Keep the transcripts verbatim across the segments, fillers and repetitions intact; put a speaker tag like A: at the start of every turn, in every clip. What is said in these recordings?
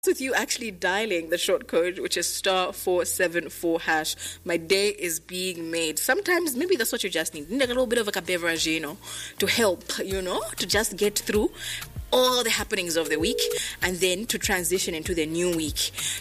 A: With you actually dialing the short code, which is star four seven four hash, my day is being made. Sometimes maybe that's what you just need. You need a little bit of like a beverage, you know, to help, you know, to just get through all the happenings of the week and then to transition into the new week.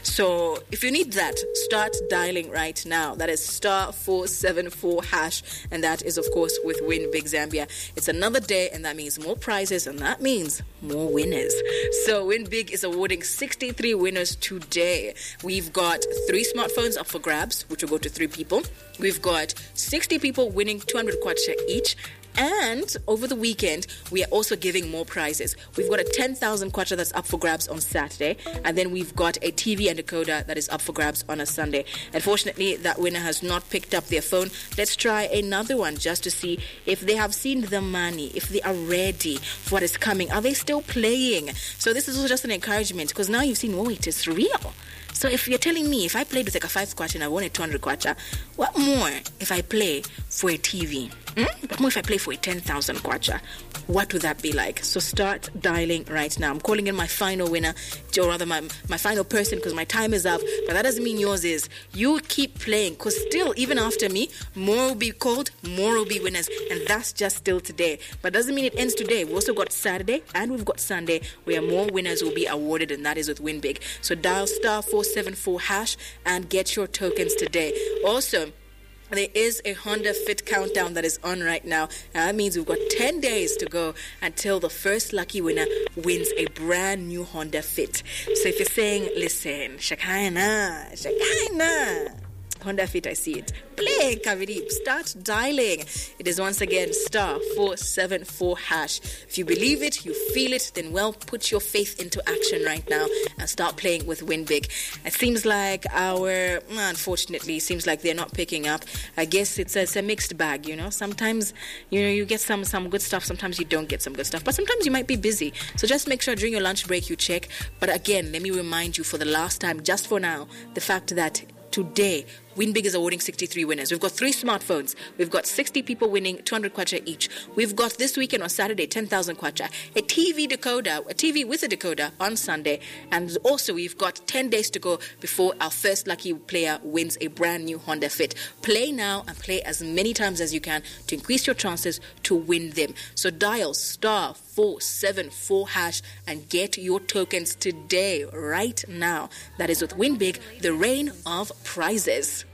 A: So if you need that, start dialing right now. That is star four seven four hash, and that is of course with Win Big Zambia. It's another day, and that means more prizes, and that means more winners. So Win Big is awarding sixty-three winners today. We've got three smartphones up for grabs, which will go to three people. We've got sixty people winning two hundred kwacha each. And over the weekend, we are also giving more prizes. We've got a ten thousand kwacha that's up for grabs on Saturday. And then we've got a T V and decoder that is up for grabs on a Sunday. Unfortunately, that winner has not picked up their phone. Let's try another one just to see if they have seen the money, if they are ready for what is coming. Are they still playing? So this is also just an encouragement, because now you've seen, oh, it is real. So if you're telling me, if I played with like a five kwacha and I won a two hundred kwacha, what more if I play for a T V? Hmm? What more if I play for a ten thousand kwacha? What would that be like? So start dialing right now. I'm calling in my final winner, or rather my, my final person, because my time is up. But that doesn't mean yours is. You keep playing, because still, even after me, more will be called, more will be winners. And that's just still today. But doesn't mean it ends today. We've also got Saturday and we've got Sunday, where more winners will be awarded, and that is with Win Big. So dial star four seven four hash and get your tokens today. Also, there is a Honda Fit countdown that is on right now. And that means we've got ten days to go until the first lucky winner wins a brand new Honda Fit. So if you're saying, listen, Shakaina, Shakaina, Honda Fit, I see it. Play, Kavirib. Start dialing. It is once again star four seven four hash. If you believe it, you feel it, then well, put your faith into action right now and start playing with Win Big. It seems like our, unfortunately, it seems like they're not picking up. I guess it's a, it's a mixed bag, you know. Sometimes, you know, you get some, some good stuff. Sometimes you don't get some good stuff. But sometimes you might be busy. So just make sure during your lunch break you check. But again, let me remind you for the last time, just for now, the fact that today, Win Big is awarding sixty-three winners. We've got three smartphones. We've got sixty people winning two hundred kwacha each. We've got this weekend on Saturday, ten thousand kwacha. A T V decoder, a T V with a decoder on Sunday. And also we've got ten days to go before our first lucky player wins a brand new Honda Fit. Play now and play as many times as you can to increase your chances to win them. So dial star four seven four hash and get your tokens today, right now. That is with Win Big, the reign of prizes.